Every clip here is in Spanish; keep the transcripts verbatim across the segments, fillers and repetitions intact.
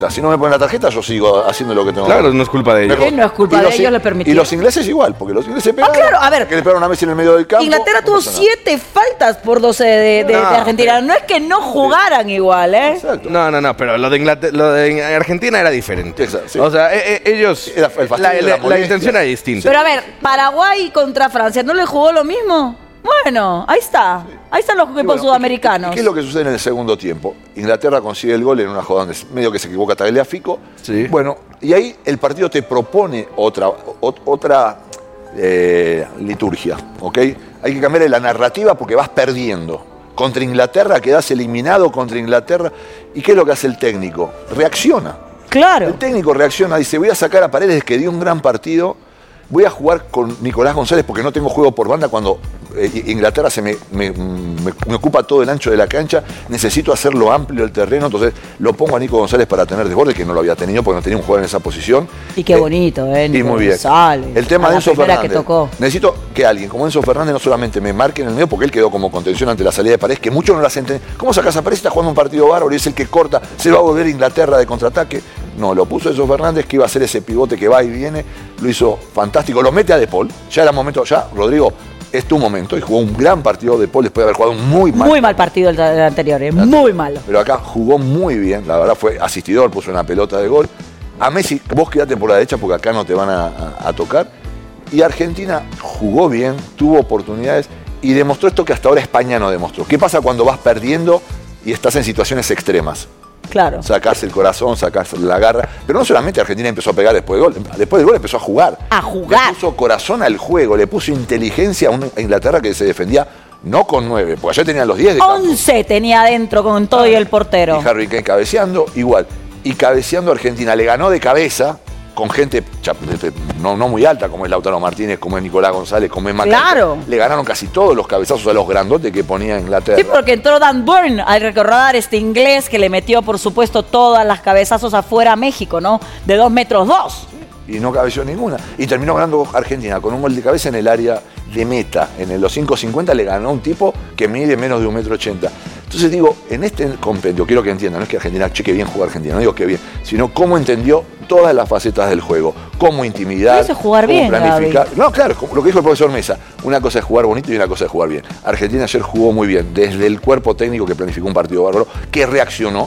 Si no me ponen la tarjeta, yo sigo haciendo lo que tengo. Claro, no es culpa de ellos. ¿Qué no es culpa de ellos? Le permitieron. Y los ingleses igual, porque los ingleses pegaron. Ah, claro, a ver. Que le pegaron a Messi en el medio del campo. Inglaterra tuvo siete faltas por doce de, de, no, de Argentina. pero... No es que no jugaran sí. igual, ¿eh? Exacto. No, no, no, pero lo de, Inglaterra, lo de Argentina era diferente. Exacto, sí. O sea, eh, eh, ellos. Era el la, la, la, la intención era distinta. Pero a ver, Paraguay contra Francia, ¿no le jugó lo mismo? Bueno, ahí está. Sí. Ahí están los equipos bueno, sudamericanos. ¿Y qué es lo que sucede en el segundo tiempo? Inglaterra consigue el gol en una jugada donde medio que se equivoca Tagliafico. Sí. Bueno, y ahí el partido te propone otra, o, otra eh, liturgia, ¿ok? Hay que cambiar la narrativa porque vas perdiendo. Contra Inglaterra quedás eliminado contra Inglaterra. ¿Y qué es lo que hace el técnico? Reacciona. Claro. El técnico reacciona, dice, voy a sacar a Paredes que dio un gran partido. Voy a jugar con Nicolás González porque no tengo juego por banda cuando eh, Inglaterra se me, me, me, me ocupa todo el ancho de la cancha. Necesito hacerlo amplio el terreno, entonces lo pongo a Nico González para tener desborde, que no lo había tenido porque no tenía un jugador en esa posición. Y qué eh, bonito, ¿eh? Nico y muy bien. González, el tema de Enzo Fernández. Que tocó. Necesito que alguien como Enzo Fernández no solamente me marque en el medio, porque él quedó como contención ante la salida de Paredes, que muchos no las entienden. ¿Cómo sacas a Paredes? Está jugando un partido bárbaro y es el que corta, se va a volver Inglaterra de contraataque. No, lo puso Enzo Fernández, que iba a hacer ese pivote que va y viene, lo hizo fantástico, lo mete a De Paul, ya era momento, ya, Rodrigo, es tu momento, y jugó un gran partido De Paul después de haber jugado un muy mal. Muy mal partido el, el anterior, eh, muy malo. Pero acá jugó muy bien, la verdad fue asistidor, puso una pelota de gol. A Messi, vos quedate por la derecha porque acá no te van a, a, a tocar. Y Argentina jugó bien, tuvo oportunidades y demostró esto que hasta ahora España no demostró. ¿Qué pasa cuando vas perdiendo y estás en situaciones extremas? Claro. Sacás el corazón, sacás la garra. Pero no solamente Argentina empezó a pegar después del gol. Después del gol empezó a jugar. A jugar. Le puso corazón al juego, le puso inteligencia a una Inglaterra que se defendía no con nueve, porque allá tenían los diez de campo. once tenía adentro con todo y el portero. Y Harry Kane cabeceando, igual. Y cabeceando Argentina. Le ganó de cabeza con gente no, no muy alta, como es Lautaro Martínez, como es Nicolás González, como es Macaulay. Claro. Le ganaron casi todos los cabezazos a los grandotes que ponía Inglaterra. Sí, porque entró Dan Burn, al recordar este inglés que le metió, por supuesto, todas las cabezazos afuera a México, ¿no? De dos metros dos. Y no cabeció ninguna. Y terminó ganando Argentina con un gol de cabeza en el área de meta. En los cinco cincuenta le ganó a un tipo que mide menos de un metro ochenta. Entonces digo, en este compendio, quiero que entiendan, no es que Argentina, che, que bien juega Argentina, no digo que bien, sino cómo entendió todas las facetas del juego, cómo intimidar, eso es jugar cómo bien, planificar. Gaby. No, claro, lo que dijo el profesor Mesa, una cosa es jugar bonito y una cosa es jugar bien. Argentina ayer jugó muy bien, desde el cuerpo técnico que planificó un partido bárbaro, que reaccionó.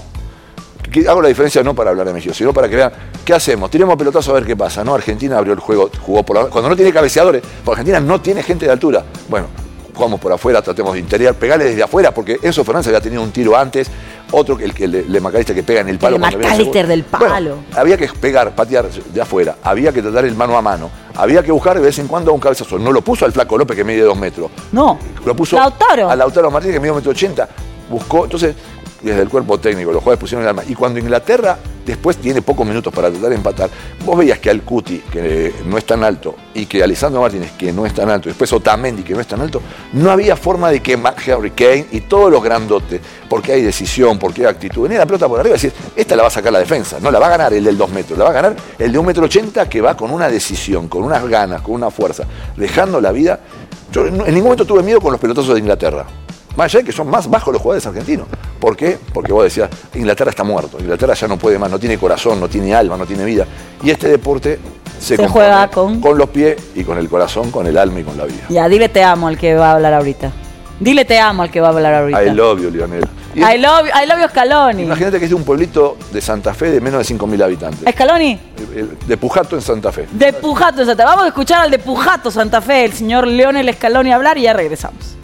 Que hago la diferencia no para hablar de México, sino para que vean, ¿qué hacemos? Tiremos pelotazo a ver qué pasa, ¿no? Argentina abrió el juego, jugó por la... Cuando no tiene cabeceadores, porque Argentina no tiene gente de altura. Bueno, jugamos por afuera, tratemos de interior, pegarle desde afuera, porque Enzo Fernández había tenido un tiro antes, otro que el que le, le McAllister que pega en el palo. El McAllister del palo. Bueno, había que pegar, patear de afuera, había que tratar el mano a mano, había que buscar de vez en cuando a un cabezazo. No lo puso al Flaco López que mide dos metros. No. Lo puso Lautaro. a Lautaro Martínez que mide un metro ochenta. Buscó, entonces, desde el cuerpo técnico, los jugadores pusieron el alma. Y cuando Inglaterra después tiene pocos minutos para tratar de empatar, vos veías que al Cuti, que no es tan alto, y que Alessandro Martínez, que no es tan alto, y después Otamendi, que no es tan alto, no había forma de que Harry Kane y todos los grandotes, porque hay decisión, porque hay actitud, venía la pelota por arriba y decir, esta la va a sacar la defensa, no la va a ganar el del dos metros, la va a ganar el de un metro ochenta que va con una decisión, con unas ganas, con una fuerza, dejando la vida. Yo en ningún momento tuve miedo con los pelotazos de Inglaterra. Más allá de que son más bajos los jugadores argentinos. ¿Por qué? Porque vos decías, Inglaterra está muerto, Inglaterra ya no puede más, no tiene corazón, no tiene alma, no tiene vida. Y este deporte se, se juega con... con los pies y con el corazón, con el alma y con la vida. Ya, dile te amo al que va a hablar ahorita. Dile te amo al que va a hablar ahorita. I love you, Lionel. Y I love, I love you, Scaloni. Imagínate que es de un pueblito de Santa Fe de menos de cinco mil habitantes. ¿Scaloni? De Pujato en Santa Fe. De Pujato en Santa Fe. Vamos a escuchar al de Pujato, Santa Fe, el señor Lionel Scaloni hablar y ya regresamos.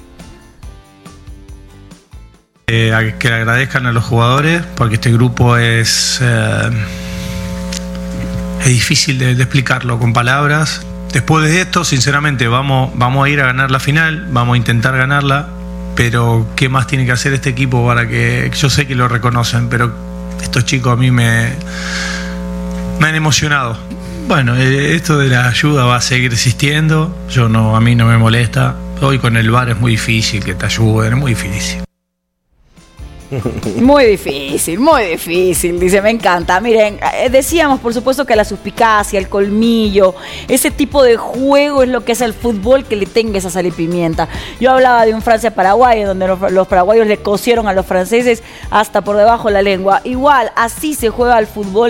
Eh, que le agradezcan a los jugadores porque este grupo es eh, es difícil de, de explicarlo con palabras. Después de esto, sinceramente, vamos, vamos a ir a ganar la final, vamos a intentar ganarla, pero ¿qué más tiene que hacer este equipo para que, yo sé que lo reconocen, pero estos chicos a mí me, me han emocionado? Bueno, eh, esto de la ayuda va a seguir existiendo, yo no, a mí no me molesta. Hoy con el V A R es muy difícil que te ayuden, es muy difícil. Muy difícil, muy difícil, dice, me encanta. Miren, eh, decíamos por supuesto que la suspicacia, el colmillo, ese tipo de juego es lo que es el fútbol, que le tenga esa sal y pimienta. Yo hablaba de un Francia-Paraguay, donde los, los paraguayos le cosieron a los franceses hasta por debajo de la lengua. Igual, así se juega el fútbol